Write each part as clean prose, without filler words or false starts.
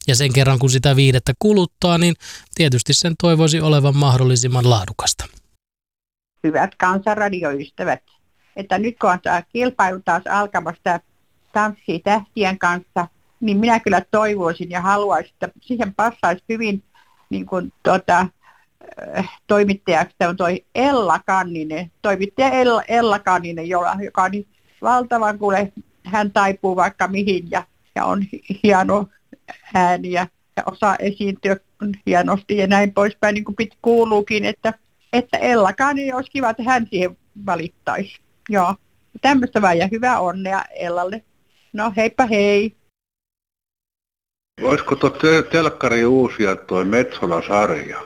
Ja sen kerran kun sitä viihdettä kuluttaa, niin tietysti sen toivoisi olevan mahdollisimman laadukasta. Hyvät kansanradioystävät, että nyt kun on tämä kilpailu taas alkamassa Tanssii tähtien kanssa, niin minä kyllä toivoisin ja haluaisin, että siihen passaisi hyvin niin kuin toimittajaksi on toi Ella Kanninen, toimittaja Ella Kanninen, joka on niin valtavan, kuule, hän taipuu vaikka mihin ja on hieno ääni ja osaa esiintyä hienosti ja näin poispäin, niin kuin kuuluukin, että Ella Kanninen olisi kiva, että hän siihen valittaisi. Joo, tämmöistä vaan ja hyvää onnea Ellalle. No heippa hei. Olisiko tuo telkkari uusia tuo Metsola-sarja?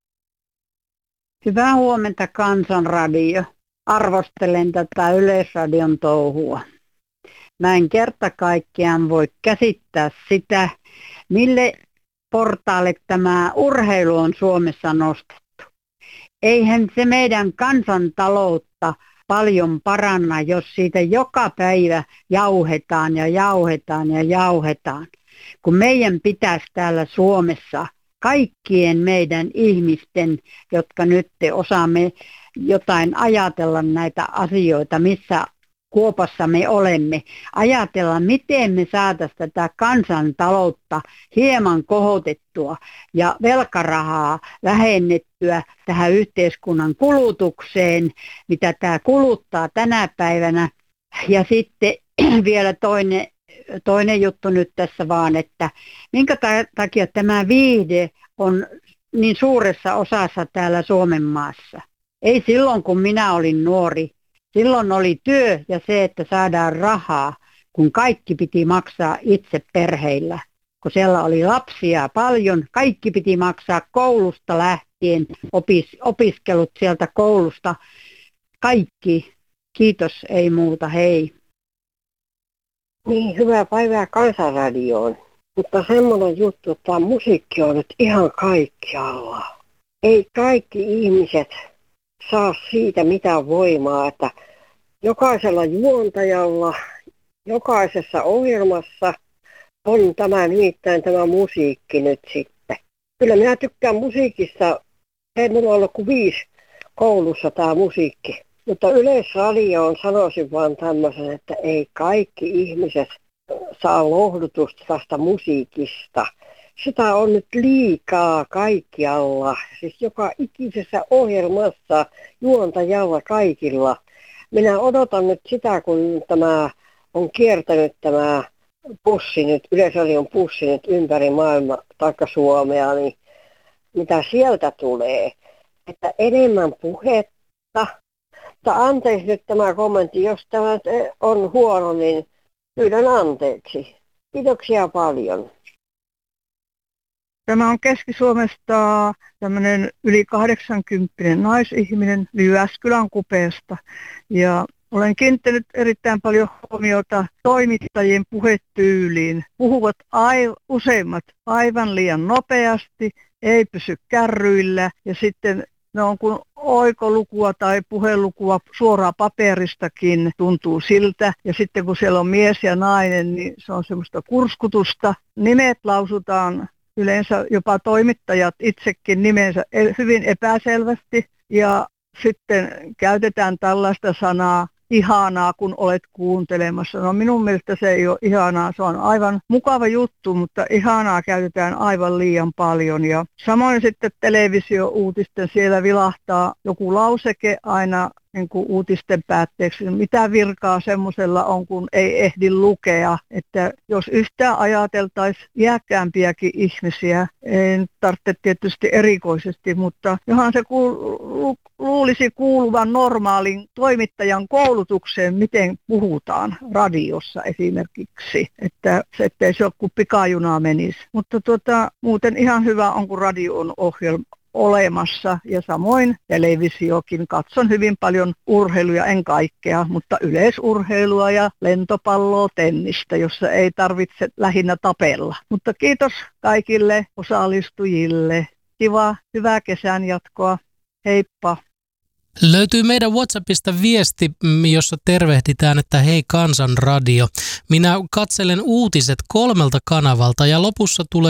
Hyvää huomenta Kansanradio. Arvostelen tätä Yleisradion touhua. Mä en kerta kaikkiaan voi käsittää sitä, mille portaalle tämä urheilu on Suomessa nostettu. Eihän se meidän kansantaloutta paljon paranna, jos siitä joka päivä jauhetaan ja jauhetaan ja jauhetaan. Kun meidän pitäisi täällä Suomessa kaikkien meidän ihmisten, jotka nyt osaamme jotain ajatella näitä asioita, missä kuopassa me olemme, ajatella, miten me saataisiin tätä kansantaloutta hieman kohotettua ja velkarahaa vähennettyä tähän yhteiskunnan kulutukseen, mitä tämä kuluttaa tänä päivänä. Ja sitten vielä toinen juttu nyt tässä vaan, että minkä takia tämä viihde on niin suuressa osassa täällä Suomen maassa. Ei silloin, kun minä olin nuori. Silloin oli työ ja se, että saadaan rahaa, kun kaikki piti maksaa itse perheillä. Kun siellä oli lapsia paljon, kaikki piti maksaa koulusta lähtien, opiskelut sieltä koulusta. Kaikki. Kiitos, ei muuta, hei. Niin, hyvää päivää Kansanradioon. Mutta semmoinen juttu, että musiikki on nyt ihan kaikkialla. Ei kaikki ihmiset saa siitä mitään voimaa, että jokaisella juontajalla, jokaisessa ohjelmassa on nimittäin tämä musiikki nyt sitten. Kyllä minä tykkään musiikista, ei mulla ollut kuin 5 koulussa tämä musiikki. Mutta Yleisradioon sanoisin vaan tämmöisen, että ei kaikki ihmiset saa lohdutusta tästä musiikista. Sitä on nyt liikaa kaikkialla, siis joka ikisessä ohjelmassa, juontajalla, kaikilla. Minä odotan nyt sitä, kun tämä on kiertänyt tämä bussi nyt, Yleisradion bussi nyt ympäri maailmaa taikka Suomea, niin mitä sieltä tulee. Että enemmän puhetta. Mutta anteeksi nyt tämä kommentti, jos tämä on huono, niin pyydän anteeksi. Kiitoksia paljon. Tämä on Keski-Suomesta tämmöinen yli 80 naisihminen Jyväskylän kupeesta. Ja olen kiinnittänyt erittäin paljon huomiota toimittajien puhetyyliin. Puhuvat useimmat aivan liian nopeasti, ei pysy kärryillä ja sitten ne on kuin oikolukua tai puhelukua suoraan paperistakin tuntuu siltä. Ja sitten kun siellä on mies ja nainen, niin se on semmoista kurskutusta. Nimet lausutaan yleensä jopa toimittajat itsekin nimensä hyvin epäselvästi. Ja sitten käytetään tällaista sanaa ihanaa, kun olet kuuntelemassa. No minun mielestä se ei ole ihanaa, se on aivan mukava juttu, mutta ihanaa käytetään aivan liian paljon. Ja samoin sitten televisio-uutisten siellä vilahtaa joku lauseke aina niin kuin uutisten päätteeksi. Mitä virkaa semmoisella on, kun ei ehdi lukea, että jos yhtään ajateltaisiin iäkkäämpiäkin ihmisiä, ei tarvitse tietysti erikoisesti, mutta johan se luulisi kuuluvan normaalin toimittajan koulutukseen, miten puhutaan radiossa esimerkiksi, että se ettei se ole kuin pikajuna menisi. Mutta muuten ihan hyvä on, kun radio on ohjelma olemassa ja samoin televisiokin. Katson hyvin paljon urheiluja, en kaikkea, mutta yleisurheilua ja lentopalloa, tennistä, jossa ei tarvitse lähinnä tapella. Mutta kiitos kaikille osallistujille. Kiva, hyvää kesän jatkoa. Heippa. Löytyy meidän WhatsAppista viesti, jossa tervehditään, että hei Kansanradio. Minä katselen uutiset 3 kanavalta ja lopussa tulee